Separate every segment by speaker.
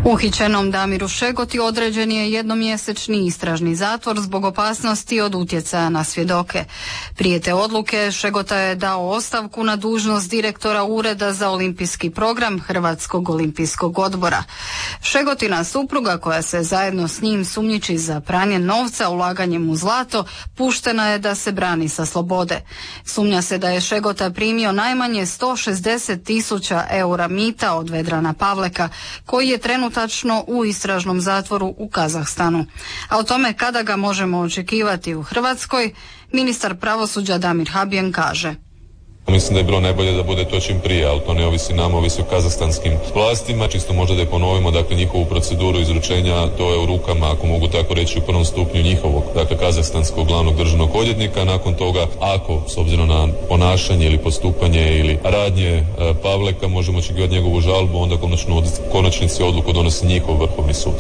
Speaker 1: Uhićenom Damiru Šegoti određen je jednomjesečni istražni zatvor zbog opasnosti od utjecaja na svjedoke. Prije te odluke Šegota je dao ostavku na dužnost direktora Ureda za olimpijski program Hrvatskog olimpijskog odbora. Šegotina supruga, koja se zajedno s njim sumnjiči za pranje novca ulaganjem u zlato, puštena je da se brani sa slobode. Sumnja se da je Šegota primio najmanje 160.000 eura mita od Vedrana Pavleka, koji je trenutačno u istražnom zatvoru u Kazahstanu. A o tome kada ga možemo očekivati u Hrvatskoj, ministar pravosuđa Damir Habijin kaže:
Speaker 2: Mislim da je bilo najbolje da bude to čim prije, ali to ne ovisi nama, ovisi o kazahstanskim vlastima. Čisto možda da je ponovimo, dakle, njihovu proceduru izručenja, to je u rukama, ako mogu tako reći, u prvom stupnju njihovog, dakle, kazahstanskog glavnog državnog odvjetnika. Nakon toga, ako, s obzirom na ponašanje ili postupanje ili radnje Pavleka, možemo očekivati njegovu žalbu, onda konačnici odluku donosi njihov Vrhovni sud.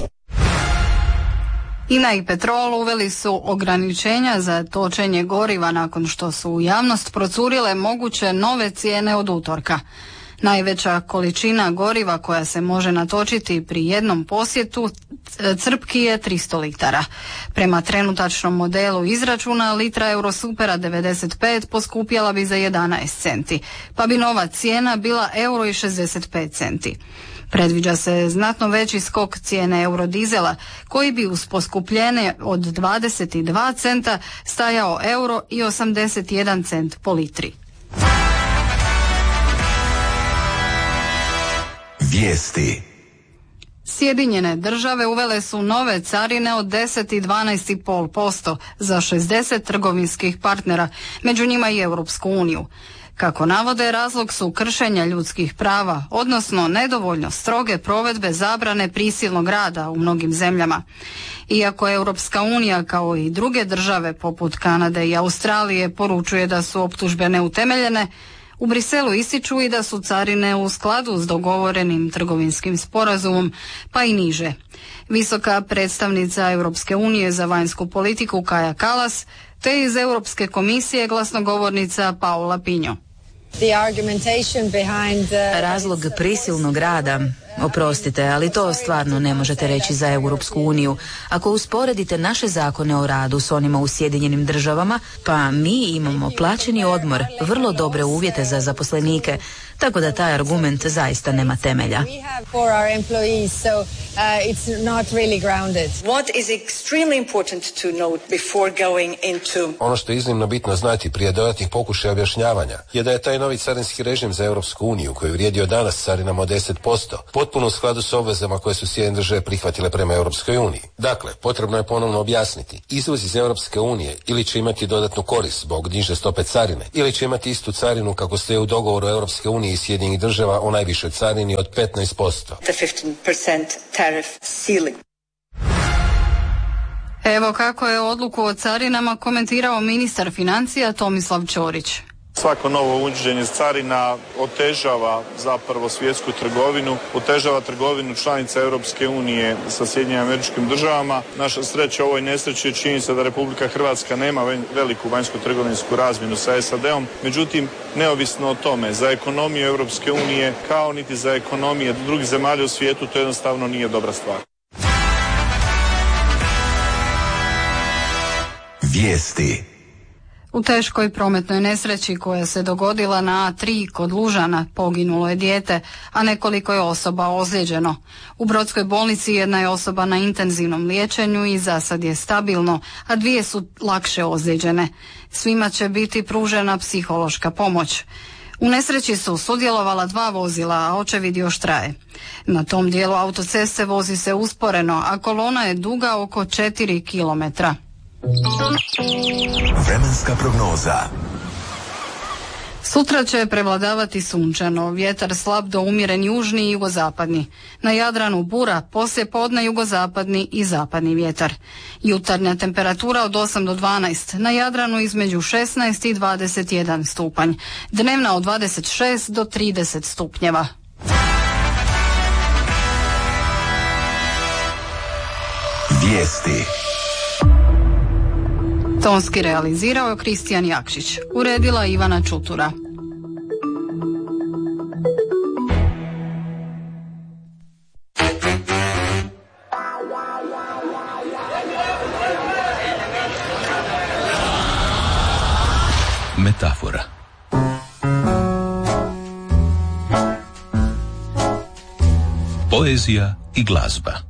Speaker 1: INA i Petrol uveli su ograničenja za točenje goriva nakon što su u javnost procurile moguće nove cijene od utorka. Najveća količina goriva koja se može natočiti pri jednom posjetu crpki je 300 litara. Prema trenutačnom modelu izračuna, litra Eurosupera 95 poskupjela bi za 11 centi, pa bi nova cijena bila €1,65. Predviđa se znatno veći skok cijene eurodizela, koji bi uz poskupljenje od 22 centa stajao €1,81 po litri.
Speaker 3: Vijesti.
Speaker 1: Sjedinjene države uvele su nove carine od 10 i 12,5% za 60 trgovinskih partnera, među njima i Europsku uniju. Kako navode, razlog su kršenja ljudskih prava, odnosno nedovoljno stroge provedbe zabrane prisilnog rada u mnogim zemljama. Iako Europska unija, kao i druge države poput Kanade i Australije, poručuje da su optužbe neutemeljene, u Briselu ističu i da su carine u skladu s dogovorenim trgovinskim sporazumom, pa i niže. Visoka predstavnica Europske unije za vanjsku politiku Kaja Kallas, te iz Europske komisije glasnogovornica Paula Pinjo.
Speaker 4: Razlog prisilnog rada, oprostite, ali to stvarno ne možete reći za Europsku uniju. Ako usporedite naše zakone o radu s onima u Sjedinjenim državama, pa mi imamo plaćeni odmor, vrlo dobre uvjete za zaposlenike, tako da taj argument zaista nema temelja.
Speaker 5: Ono što je iznimno bitno znati prije dodatnih pokušaja objašnjavanja je da je taj novi carinski režim za Europsku uniju, koji je vrijedio danas carinama od 10%, potpuno u skladu s obvezama koje su Sjedinjene države prihvatile prema Europskoj uniji. Dakle, potrebno je ponovno objasniti, izvoz iz Europske unije ili će imati dodatnu korist zbog niže stope carine, ili će imati istu carinu kako stoje u dogovoru Europske unije i Sjedinjenih država o najvišoj carini od 15%.
Speaker 1: Evo kako je odluku o carinama komentirao ministar financija Tomislav Ćorić.
Speaker 6: Svako novo uvođenje carina otežava zapravo svjetsku trgovinu, otežava trgovinu članica Europske unije sa Sjedinjenim Američkim Državama. Naša sreća u ovoj nesreći je činjenica da Republika Hrvatska nema veliku vanjsku trgovinsku razmjenu sa SAD-om. Međutim, neovisno o tome, za ekonomiju Europske unije kao niti za ekonomije drugih zemalja u svijetu to jednostavno nije dobra stvar.
Speaker 3: Vijesti.
Speaker 1: U teškoj prometnoj nesreći koja se dogodila na A3 kod Lužana poginulo je dijete, a nekoliko je osoba ozlijeđeno. U Brodskoj bolnici jedna je osoba na intenzivnom liječenju i za sad je stabilno, a dvije su lakše ozlijeđene. Svima će biti pružena psihološka pomoć. U nesreći su sudjelovala 2 vozila, a očevid još traje. Na tom dijelu autoceste vozi se usporeno, a kolona je duga oko 4 kilometra.
Speaker 3: Vremenska prognoza.
Speaker 1: Sutra će prevladavati sunčano, vjetar slab do umjeren južni i jugozapadni. Na Jadranu bura, poslijepodne jugozapadni i zapadni vjetar. Jutarnja temperatura od 8 do 12, na Jadranu između 16 i 21 stupanj. Dnevna od 26 do 30 stupnjeva.
Speaker 3: Vijesti.
Speaker 1: Tonski realizirao je Kristijan Jakšić, uredila Ivana Čutura.
Speaker 7: Metafora. Poezija i glazba.